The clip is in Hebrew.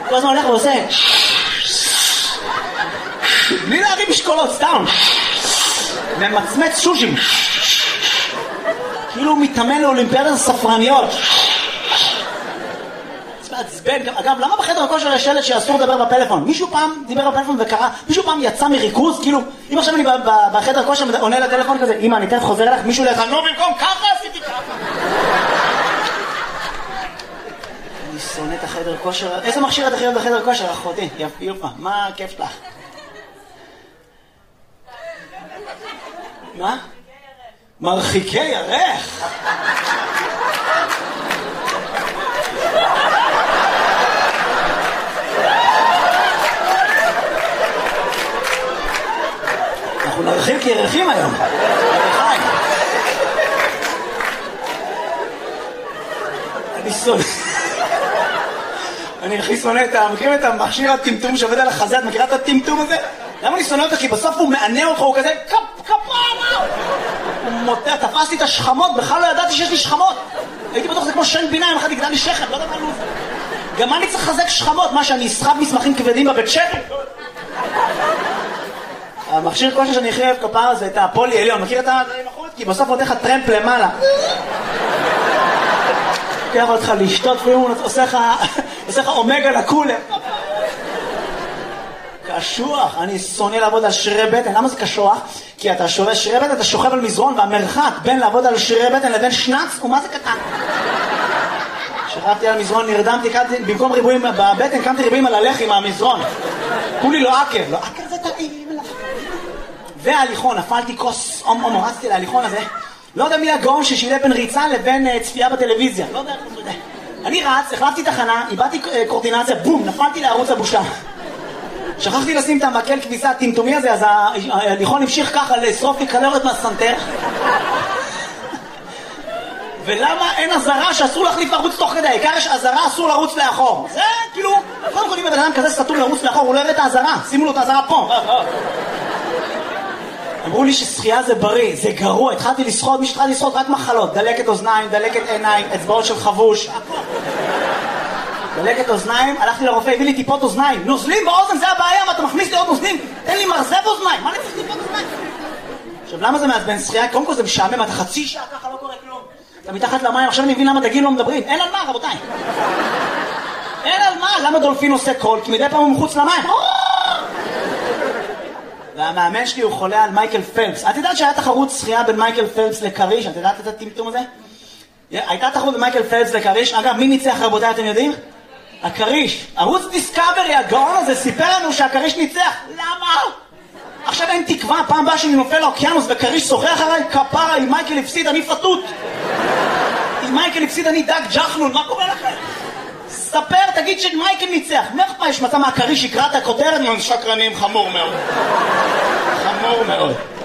כל הזמן הולך ועושה בלי להרים משקולות, סתם ומצמץ שושים כאילו הוא מתאמן לאולימפיאדת הספרניות. אגב, למה בחדר הכושר יש שלט שאסור לדבר בפלאפון? מישהו פעם דיבר בפלאפון וקרא, מישהו פעם יצא מריכוז, כאילו, אם עכשיו אני בחדר הכושר עונה לטלפון כזה, אמא, אני תכף חוזר אליך, מישהו לך, לא במקום, ככה עשיתי ככה. אני שונא את החדר כושר, איזה מכשיר את הכי אוהב בחדר כושר, אחותי? יפה, מה הכיף שלך? מה? מרחיקי ירך. אנחנו נרחיק ירחים היום. אני הכי שונא מכירים את המכשיר הטמטום שעובד על החזה, את מכירה את הטמטום הזה? למה אני שונא אותו? כי בסוף הוא מענה אותך, הוא כזה כפרה! הוא מוטה, תפסתי את השכמות, בכלל לא ידעתי שיש לי שכמות. הייתי בטוח זה כמו שן בינה, אם אחד יגדל לי שכם, לא יודע מה לוז. גם אני צריך לחזק שכמות, מה שאני אסחב מסמכים כבדים בבית שכם? המכשיר כושר שאני הכי אוהב כפרה זה את הפולי עליון, מכיר את המחורת? כי בסוף נותן לך טרמפ למעלה. לוקח אותך לשתות, והוא עושה לך אומגה לקולר. קשוח, אני שונא לעבוד על שרירי בטן. למה זה קשוח? כי אתה שרירי בטן, אתה שוכב על מזרון, והמרחק בין לעבוד על שרירי בטן לבין שנץ הוא מה זה קטן. שכבתי על מזרון, נרדמתי, במקום ריבועים בבטן, קמתי ריבועים על הלחי מהמזרון. כולי לא עקר, לא עקר זה טעים. וההליכון, נפלתי כוס, רצתי להליכון הזה. לא יודע מי הגאון ששילה בין ריצה לבין צפייה בטלוויזיה. לא יודע, לא יודע. אני רץ, החלפתי תחנה, איבדתי קורדינציה, בום, נפלתי לערוץ הבושה. שכחתי לשים את המקל כביסה הטמטומי הזה, אז ההליכון המשיך ככה לשרוף לי קלוריות מהסנטר. ולמה אין עזרה שאסור להחליף ערוץ תוך כדי? העיקר יש עזרה, אסור לרוץ לאחור. זה כאילו, קודם כל אם בן אדם כזה סתום לרוץ לאחור, הוא לא יראה את העזרה. שימו לו את העזרה פה. אמרו לי ששחייה זה בריא, זה גרוע. התחלתי לשחות, מי שהתחלתי לשחות רק מחלות. דלקת אוזניים, דלקת עיניים, אצבעות של חבוש. דלקת אוזניים, הלכתי לרופא, הביא לי טיפות אוזניים. נוזלים באוזן, זה הבעיה, מה אתה מכניס לי עוד נוזלים? תן לי מרזב אוזניים, מה אני צריך טיפות אוזניים? עכשיו, למה זה מעצבן שחייה? קודם כל זה משעמם, אתה חצי שעה ככה לא קורה כלום. אתה מתחת למים, עכשיו אני מבין למה דגים לא מדברים. אין על מה, רבותיי. אין על מה, למה דולפין עושה קול? כי מדי פעם הוא מחוץ למים. והמאמן שלי הוא חולה על מייקל פלפס. את יודעת שהיה תחרות שחייה בין מייקל פלפס לקריש? את יודעת את הטמטום הזה? הייתה תחרות בין מייקל פלפס לקריש. אגב, מי ניצח רבותיי, אתם יודעים? הקריש. ערוץ דיסקאברי, הגאון הזה, סיפר לנו שהקריש ניצח. למה? עכשיו אין תקווה, פעם באה שאני נופל לאוקיינוס וקריש שוחח עליי, כפרה, אם מייקל הפסיד אני פתות. אם מייקל הפסיד אני דג ג'חנון, מה קורה לכם? ספר, תגיד שמייקל ניצח. מה יש מצא מהקריש יקרא את הכותרת? שקרנים, חמור מאוד. חמור מאוד.